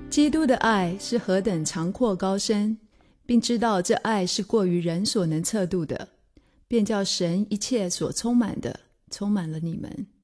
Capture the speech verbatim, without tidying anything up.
基督的爱是何等长阔高深，并知道这爱是过于人所能测度的，便叫神一切所充满的充满了你们。